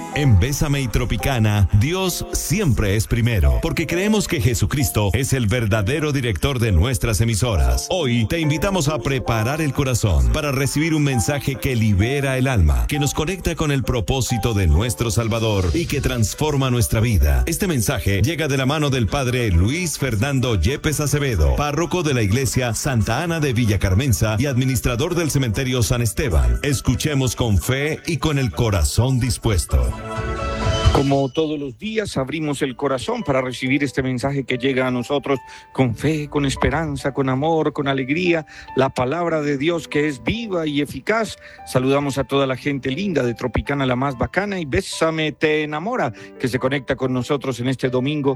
En Bésame y Tropicana, Dios siempre es primero, porque creemos que Jesucristo es el verdadero director de nuestras emisoras. Hoy te invitamos a preparar el corazón para recibir un mensaje que libera el alma, que nos conecta con el propósito de nuestro Salvador y que transforma nuestra vida. Este mensaje llega de la mano del Padre Luis Fernando Yepes Acevedo, párroco de la Iglesia Santa Ana de Villa Carmenza y administrador del Cementerio San Esteban. Escuchemos con fe y con el corazón dispuesto. Como todos los días, abrimos el corazón para recibir este mensaje que llega a nosotros con fe, con esperanza, con amor, con alegría, la palabra de Dios que es viva y eficaz. Saludamos a toda la gente linda de Tropicana, la más bacana, y Bésame te enamora, que se conecta con nosotros en este domingo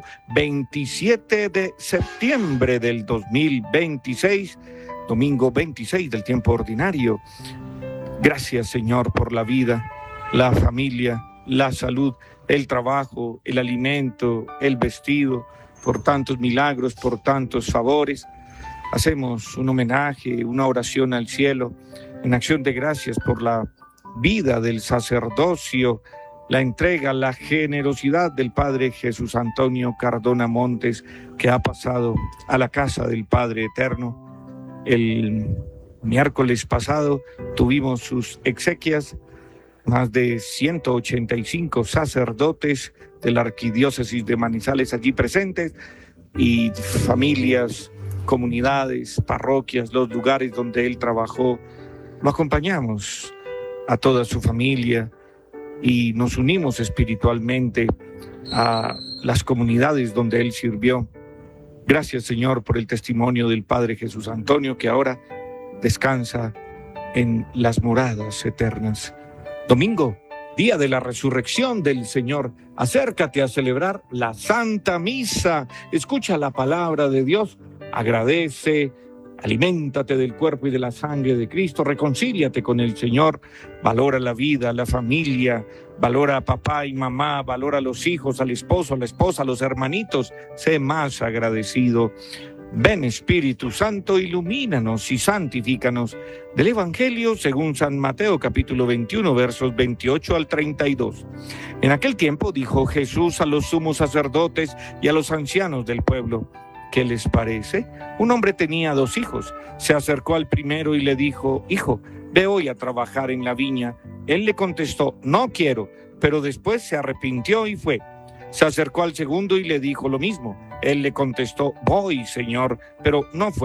27 de septiembre del 2026, domingo 26 del tiempo ordinario. Gracias, Señor, por la vida, la familia, la salud, el trabajo, el alimento, el vestido, por tantos milagros, por tantos favores. Hacemos un homenaje, una oración al cielo, en acción de gracias por la vida del sacerdocio, la entrega, la generosidad del Padre Jesús Antonio Cardona Montes, que ha pasado a la casa del Padre Eterno. El miércoles pasado tuvimos sus exequias. Más de 185 sacerdotes de la Arquidiócesis de Manizales allí presentes, y familias, comunidades, parroquias, los lugares donde él trabajó. Lo acompañamos a toda su familia y nos unimos espiritualmente a las comunidades donde él sirvió. Gracias, Señor, por el testimonio del Padre Jesús Antonio, que ahora descansa en las moradas eternas. Domingo, día de la resurrección del Señor. Acércate a celebrar la Santa Misa. Escucha la palabra de Dios. Agradece. Aliméntate del cuerpo y de la sangre de Cristo. Reconcíliate con el Señor. Valora la vida, la familia. Valora a papá y mamá. Valora a los hijos, al esposo, a la esposa, a los hermanitos. Sé más agradecido. Ven, Espíritu Santo, ilumínanos y santifícanos. Del Evangelio según San Mateo, capítulo 21, versos 28 al 32. En aquel tiempo dijo Jesús a los sumos sacerdotes y a los ancianos del pueblo: ¿qué les parece? Un hombre tenía 2 hijos. Se acercó al primero y le dijo: Hijo, ve hoy a trabajar en la viña. Él le contestó: No quiero. Pero después se arrepintió y fue. Se acercó al segundo y le dijo lo mismo. Él le contestó: Voy, Señor, pero no fue.